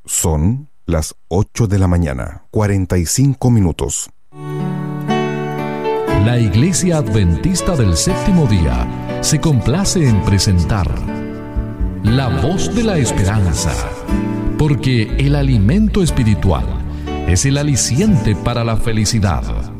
Son las 8 de la mañana, 45 minutos. La Iglesia Adventista del Séptimo Día se complace en presentar La Voz de la Esperanza, porque el alimento espiritual es el aliciente para la felicidad.